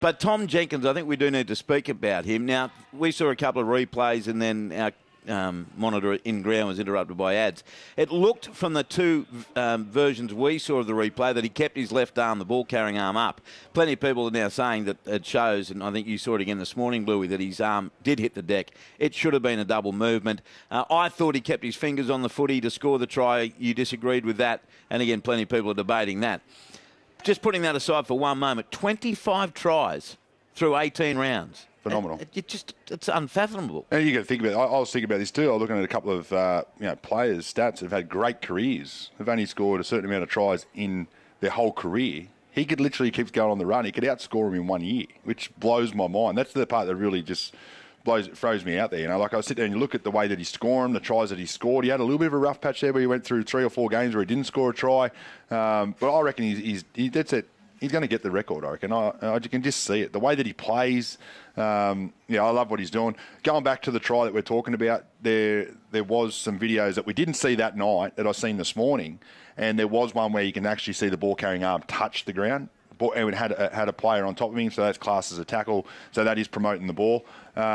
But Tom Jenkins, I think we do need to speak about him. Now, we saw a couple of replays and then our monitor in ground was interrupted by ads. It looked from the two versions we saw of the replay that he kept his left arm, the ball-carrying arm, up. Plenty of people are now saying that it shows, and I think you saw it again this morning, Bluey, that his arm did hit the deck. It should have been a double movement. I thought he kept his fingers on the footy to score the try. You disagreed with that, and again, plenty of people are debating that. Just putting that aside for one moment, 25 tries through 18 rounds. Phenomenal. It's unfathomable. And you got to think about it. I was thinking about this too. I was looking at a couple of players' stats that have had great careers. They've only scored a certain amount of tries in their whole career. He could literally keep going on the run. He could outscore him in 1 year, which blows my mind. That's the part that really just throws me out there. You know, like I sit there and you look at the way that he scored them, the tries that he scored. He had a little bit of a rough patch there where he went through 3 or 4 games where he didn't score a try. But I reckon he's going to get the record, I reckon. I can just see it. The way that he plays, I love what he's doing. Going back to the try that we're talking about, there was some videos that we didn't see that night that I seen this morning, and there was one where you can actually see the ball-carrying arm touch the ground. And it had a player on top of him, so that's classed as a tackle. So that is promoting the ball.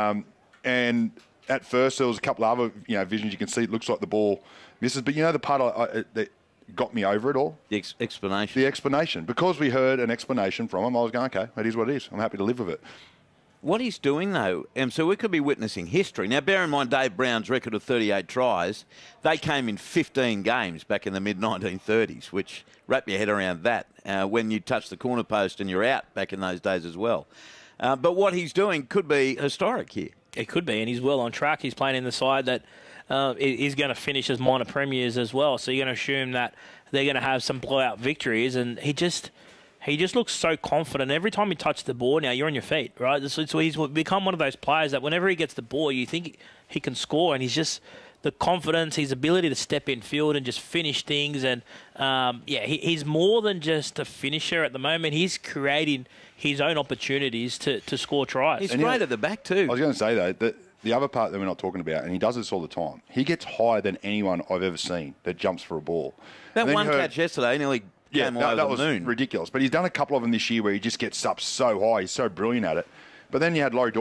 And at first, there was a couple of other visions you can see. It looks like the ball misses. But the part that got me over it all? The explanation. The explanation. Because we heard an explanation from him, I was going, okay, that is what it is. I'm happy to live with it. What he's doing, though, so we could be witnessing history. Now, bear in mind Dave Brown's record of 38 tries. They came in 15 games back in the mid-1930s, which, wrap your head around that, when you touch the corner post and you're out back in those days as well. But what he's doing could be historic here. It could be, and he's well on track. He's playing in the side that is going to finish as minor premiers as well. So you're going to assume that they're going to have some blowout victories, and he just looks so confident. Every time he touches the ball now, you're on your feet, right? So he's become one of those players that whenever he gets the ball, you think he can score, and he's just the confidence, his ability to step in field and just finish things. And, he's more than just a finisher at the moment. He's creating his own opportunities to score tries. He's great at the back too. I was going to say, though, that the other part that we're not talking about, and he does this all the time, he gets higher than anyone I've ever seen that jumps for a ball. That one catch yesterday nearly came all over the moon. That was ridiculous. But he's done a couple of them this year where he just gets up so high. He's so brilliant at it. But then you had Larry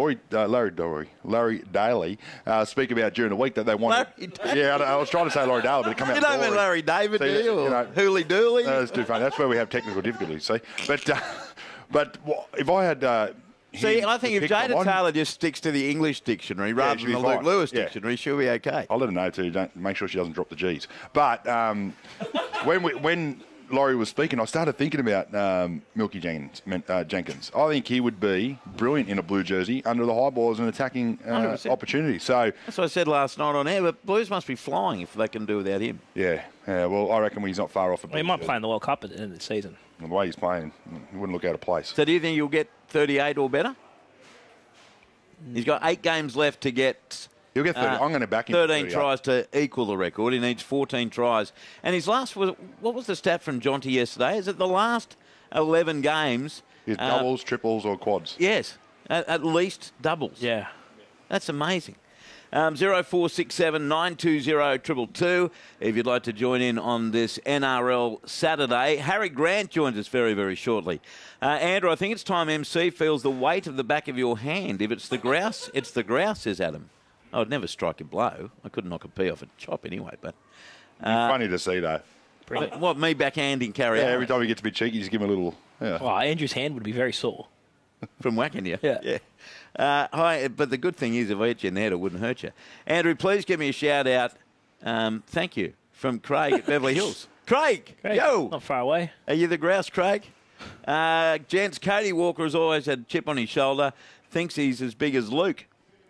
Daly speak about during the week that they wanted. Yeah, I was trying to say Laurie Daly, but it came out. You don't mean Larry David, do you? Or Hooly Dooley? That's too funny. That's where we have technical difficulties. See, but if I had. I think if Jada Taylor just sticks to the English dictionary rather than the Luke Lewis dictionary, she'll be okay. I'll let her know too. Don't make sure she doesn't drop the G's. But when Laurie was speaking, I started thinking about Milky Jenkins. I think he would be brilliant in a blue jersey under the high balls and attacking opportunity. So that's what I said last night on air. But Blues must be flying if they can do without him. Yeah. Well, I reckn he's not far off. He might play in the World Cup at the end of the season. The way he's playing, he wouldn't look out of place. So do you think you'll get 38 or better? He's got 8 games left to get. He'll get 30. I'm going to back him. 13 tries to equal the record. He needs 14 tries. And his last was, what was the stat from Jonty yesterday? Is it the last 11 games? Is doubles, triples, or quads? Yes, at least doubles. Yeah. That's amazing. 0467 920 222 if you'd like to join in on this NRL Saturday. Harry Grant joins us very, very shortly. Andrew, I think it's time MC feels the weight of the back of your hand. If it's the grouse, it's the grouse, says Adam. I would never strike a blow. I couldn't knock a pea off a chop anyway. But funny to see, though. What, me backhanding carry out? Every time he gets a bit cheeky, just give him a little... Yeah. Well, Andrew's hand would be very sore. From whacking you? Yeah. Hi, but the good thing is if I hit you in the head, it wouldn't hurt you. Andrew, please give me a shout-out. Thank you. From Craig at Beverly Hills. Craig, yo! Not far away. Are you the grouse, Craig? Gents, Cody Walker has always had a chip on his shoulder. Thinks he's as big as Luke.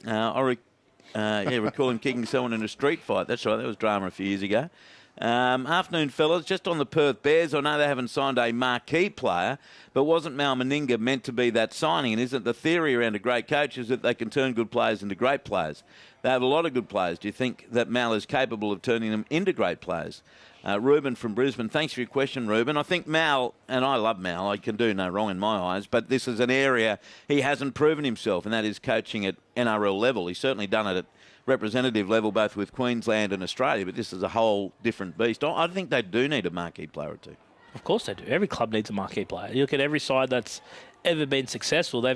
Recall him kicking someone in a street fight. That's right, that was drama a few years ago. Afternoon, fellas. Just on the Perth Bears, I know they haven't signed a marquee player, but wasn't Mal Meninga meant to be that signing? And isn't the theory around a great coach is that they can turn good players into great players? They have a lot of good players. Do you think that Mal is capable of turning them into great players? Ruben from Brisbane, thanks for your question, Ruben. I think Mal, and I love Mal, I can do no wrong in my eyes, but this is an area he hasn't proven himself, and that is coaching at NRL level. He's certainly done it at representative level, both with Queensland and Australia, but this is a whole different beast. I think they do need a marquee player or two. Of course they do. Every club needs a marquee player. You look at every side that's ever been successful. They've